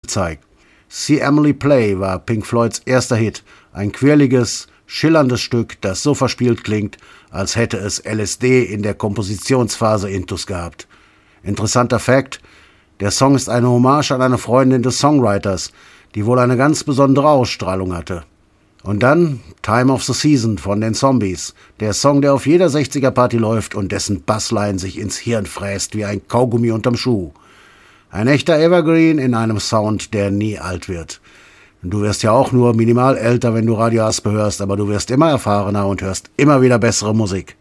zeigt. See Emily Play war Pink Floyds erster Hit, ein quirliges, schillerndes Stück, das so verspielt klingt, als hätte es LSD in der Kompositionsphase intus gehabt. Interessanter Fakt: Der Song ist eine Hommage an eine Freundin des Songwriters, die wohl eine ganz besondere Ausstrahlung hatte. Und dann Time of the Season von den Zombies, der Song, der auf jeder 60er-Party läuft und dessen Bassline sich ins Hirn fräst wie ein Kaugummi unterm Schuh. Ein echter Evergreen in einem Sound, der nie alt wird. Du wirst ja auch nur minimal älter, wenn du Radio Aspe hörst, aber du wirst immer erfahrener und hörst immer wieder bessere Musik.